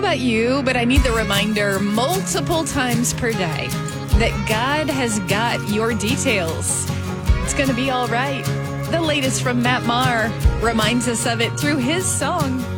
about you, but I need the reminder multiple times per day that God has got your details. It's going to be all right. The latest from Matt Maher reminds us of it through his song,